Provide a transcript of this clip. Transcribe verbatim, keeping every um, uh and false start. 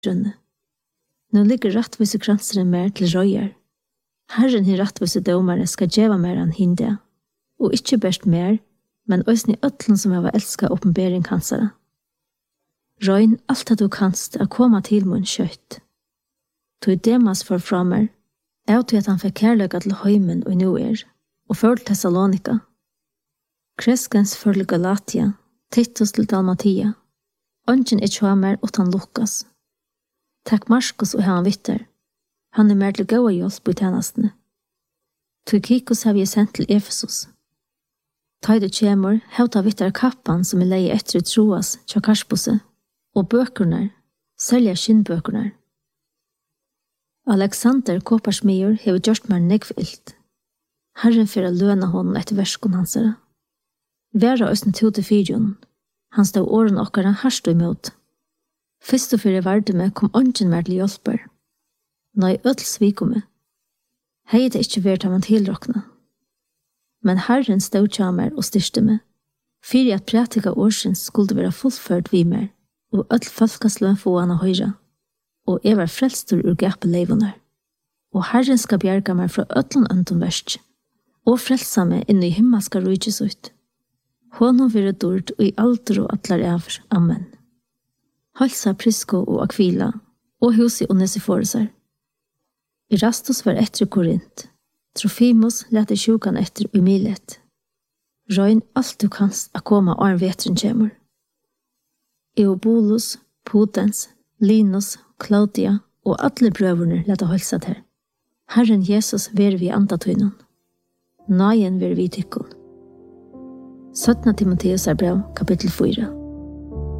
grunne. Nå ligger rattvise kranseren mer til røyer. Herren i rattvise domare skal djeva mer enn hinde, og ikke best mer, men også i øtlen som jeg var elsket oppenbering kansere. Røyn alt det du kanst er koma til mun kjøtt. Tog Demas for fra meg, jeg tog at han fikk kærløyga til høymen og nu er, og følg Thessalonika. Kreskens følge Galatia, Titus til Dalmatia. Ongen er tjoa mer utan Lukas. Takk Marskos og han vitter. Han er mer til gåa hjelp i tjenestene. Tykikus har vi sendt til Efesus. Tøyde kjemur, hevda vitter kappan som er leie etter i troas, tja Karspose, og bøkurnar, selja skinnbøkurnar. Alexander Koparsmyr hever gjort mer negvilt. Herren fyrir løna honom etter verskon hansara. Vera østne to til fyrjon. Han stod åren okkara harst og imot. Fyrst og fyrir varde med kom ongen mer til hjelper. Nei ødel svikomme. Hei det ikkje vært av man tilrokna. Men Herren stod tjamer og styrste meg. Fyrir at pratika årsens skulle være fullført vi mer, og ødel folkasløn få han å høyra. Og jeg var frelstur ur gapet leivonar. Og Herren skal bjerga meg fra ødlen øndom verst, og frelsa meg inn i himmelska rujtjes ut. Honom vire dord og i alder og atlar av. Amen. Halsa Prisco og Aquila, og husi Onesiforesar. Erastus var etter Korint. Trofimus lette sjukan etter i Milet. Røyn alt du kanst a koma og en vetren kjemur. Eubulus, Pudens, Linus, Claudia og alle brøverne lette halsa til. Herren Jesus ver vi andatøynen. Naien ver vi tykkun. sjuttonde Timoteus brev, kapittel fire.